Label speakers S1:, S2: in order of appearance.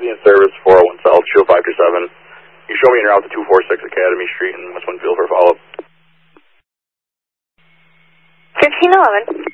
S1: Busy in service, 401 South, Shield 527. You show me en route to 246 Academy Street in West Winfield for follow-up.
S2: 1511.